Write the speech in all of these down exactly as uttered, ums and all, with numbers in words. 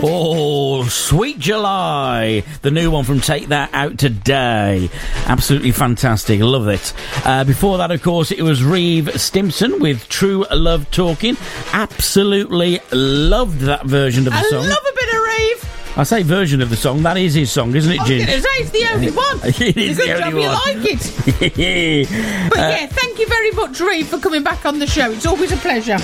Oh, Sweet July, the new one from Take That Out Today. Absolutely fantastic, love it. Uh, before that, of course, it was Reeve Stimson with True Love Talking. Absolutely loved that version of the I song. I love a bit of Reeve. I say version of the song, that is his song, isn't it, Ginge? I was going to say, it's the only one. It is it's a the good only job one. you like it. But uh, yeah, thank you very much, Reeve, for coming back on the show. It's always a pleasure.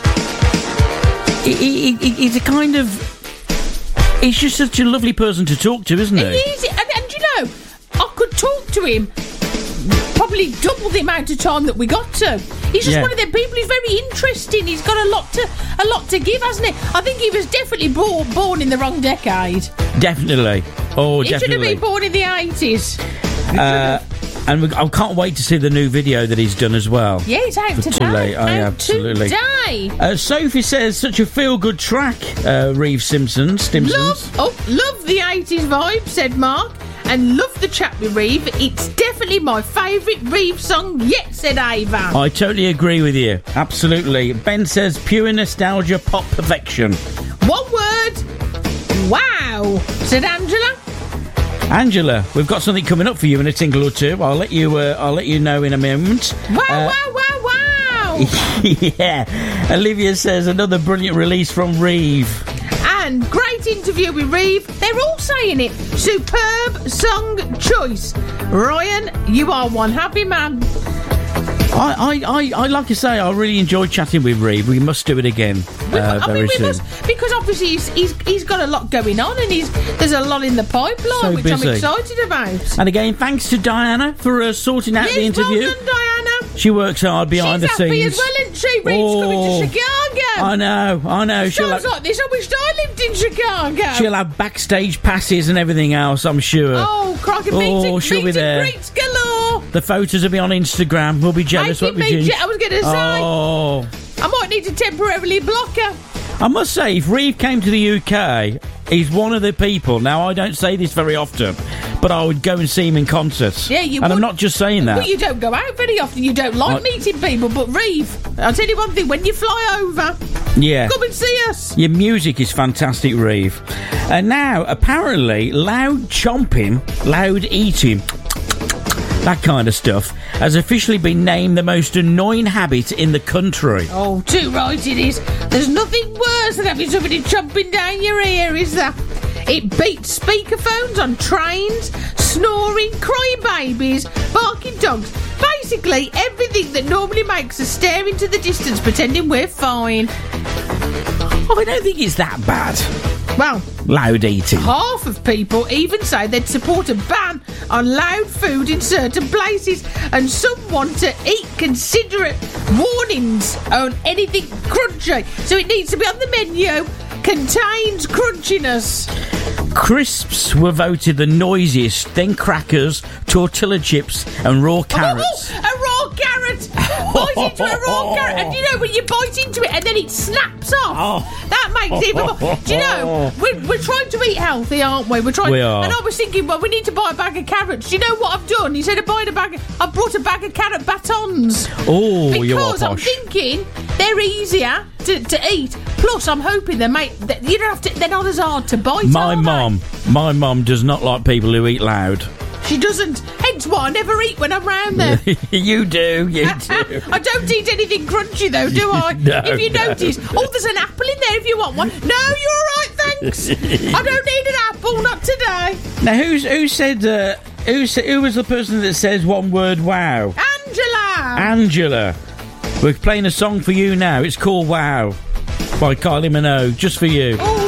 He, he, he, he's a kind of... He's just such a lovely person to talk to, isn't he? He is. And, and you know, I could talk to him probably double the amount of time that we got to. He's just Yeah. one of them people who's very interesting. He's got a lot to a lot to give, hasn't he? I think he was definitely born, born in the wrong decade. Definitely. Oh, he should have definitely. been born in the eighties. Uh, and we, I can't wait to see the new video that he's done as well. Yeah, it's out For today. Too Late. Oh, yeah, Out absolutely. today. Uh, Sophie says, such a feel-good track, uh, Reeve Simpson, Stimsons. Love, oh, love the eighties vibe, said Mark, and love the chat with Reeve. It's definitely my favourite Reeve song yet, said Ava. I totally agree with you. Absolutely. Ben says, pure nostalgia, pop perfection. One word. Wow, said Angela. Angela, we've got something coming up for you in a tingle or two. I'll let you. Uh, I'll let you know in a moment. Wow, Uh, wow, wow, wow. yeah. Olivia says another brilliant release from Reeve. And great interview with Reeve. They're all saying it. Superb song choice. Ryan, you are one happy man. I, I, I, I like to say, I really enjoyed chatting with Reeve. We must do it again We- uh, I very mean, we soon. must, because obviously he's, he's he's got a lot going on, and he's there's a lot in the pipeline, So which busy. I'm excited about. And again, thanks to Diana for uh, sorting out Yes, the interview. well done, Diana. She works hard behind She's the happy scenes. as well, isn't she? Reeve's Oh, coming to Chicago. I know, I know. She'll Sounds have, like this. I wished I lived in Chicago. she'll have backstage passes and everything else, I'm sure. Oh, crikey, Oh, meeting, she'll be meeting there. greets galore. The photos will be on Instagram. We'll be jealous, Making won't we, me Ginge? je- I was going to say, Oh, I might need to temporarily block her. I must say, if Reeve came to the U K, he's one of the people. Now, I don't say this very often, but I would go and see him in concerts. Yeah, you And would. I'm not just saying that. But you don't go out very often. You don't like I- meeting people. But Reeve, I'll tell you one thing: when you fly over, Yeah. come and see us. Your music is fantastic, Reeve. And now, apparently, loud chomping, loud eating, that kind of stuff, has officially been named the most annoying habit in the country. Oh, too right it is. There's nothing worse than having somebody chomping down your ear, is there? It beats speakerphones on trains, snoring, crying babies, barking dogs. Basically, everything that normally makes us stare into the distance pretending we're fine. I don't think it's that bad. Well, Loud eating. half of people even say they'd support a ban on loud food in certain places, and some want to eat considerate warnings on anything crunchy. So it needs to be on the menu. Contains crunchiness. Crisps were voted the noisiest, then crackers, tortilla chips, and raw carrots. Oh, a raw carrot! Bite into a raw carrot, and you know when you bite into it and then it snaps off. Oh. That makes it even more. Do you know we're, we're trying to eat healthy, aren't we? We're trying. We are. And I was thinking, well, we need to buy a bag of carrots. Do you know what I've done? Instead of buying a bag, of, I've brought a bag of carrot batons. Oh, you are Because I'm posh. thinking they're easier to, to eat. Plus, I'm hoping they make. That you don't have to. They're not as hard to bite. My are they? mum, my mum does not like people who eat loud. She doesn't. Hence why I never eat when I'm round there. You do, you do. I don't eat anything crunchy though, do I? No, if you no. notice. Oh, there's an apple in there if you want one. No, you're all right, thanks. I don't need an apple, not today. Now, who's who said? Uh, who sa- who was the person that says one word? Wow, Angela. Angela. We're playing a song for you now. It's called Wow by Kylie Minogue, just for you. Oh,